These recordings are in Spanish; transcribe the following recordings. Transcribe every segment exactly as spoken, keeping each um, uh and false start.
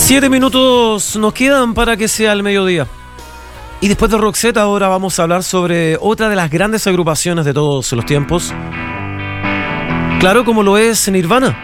Siete minutos nos quedan para que sea el mediodía. Y después de Roxette ahora vamos a hablar sobre otra de las grandes agrupaciones de todos los tiempos. Claro, como lo es Nirvana.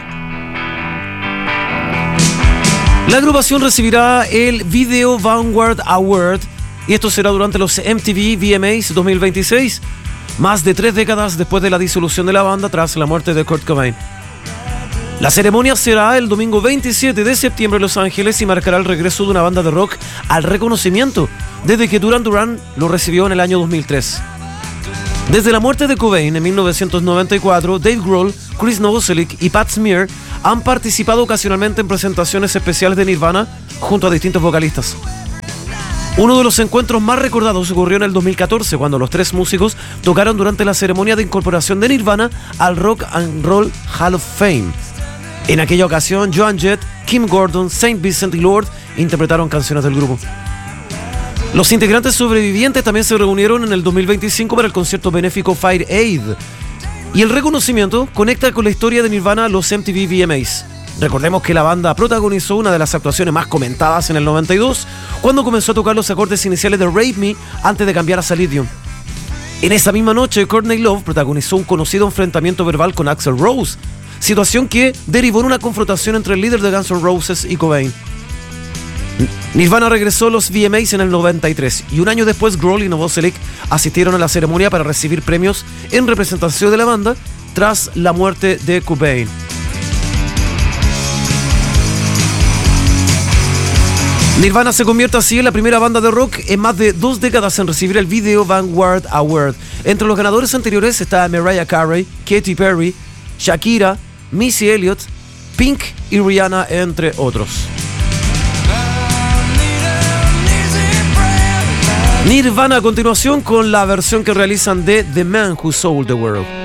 La agrupación recibirá el Video Vanguard Award y esto será durante los M T V V M As dos mil veintiséis, más de tres décadas después de la disolución de la banda tras la muerte de Kurt Cobain. La ceremonia será el domingo veintisiete de septiembre en Los Ángeles y marcará el regreso de una banda de rock al reconocimiento desde que Duran Duran lo recibió en el año dos mil tres. Desde la muerte de Cobain en mil novecientos noventa y cuatro, Dave Grohl, Chris Novoselic y Pat Smear han participado ocasionalmente en presentaciones especiales de Nirvana junto a distintos vocalistas. Uno de los encuentros más recordados ocurrió en el dos mil catorce, cuando los tres músicos tocaron durante la ceremonia de incorporación de Nirvana al Rock and Roll Hall of Fame. En aquella ocasión, Joan Jett, Kim Gordon, Saint Vincent y Lord interpretaron canciones del grupo. Los integrantes sobrevivientes también se reunieron en el dos mil veinticinco para el concierto benéfico Fire Aid. Y el reconocimiento conecta con la historia de Nirvana a los M T V V M As. Recordemos que la banda protagonizó una de las actuaciones más comentadas en el noventa y dos, cuando comenzó a tocar los acordes iniciales de Rape Me antes de cambiar a Salidium. En esa misma noche, Courtney Love protagonizó un conocido enfrentamiento verbal con Axl Rose, situación que derivó en una confrontación entre el líder de Guns N' Roses y Cobain. Nirvana regresó a los V M As en el noventa y tres y un año después Grohl y Novoselic asistieron a la ceremonia para recibir premios en representación de la banda tras la muerte de Cobain. Nirvana se convierte así en la primera banda de rock en más de dos décadas en recibir el Video Vanguard Award. Entre los ganadores anteriores está Mariah Carey, Katy Perry, Shakira, Missy Elliott, Pink y Rihanna, entre otros. Nirvana a continuación con la versión que realizan de The Man Who Sold the World.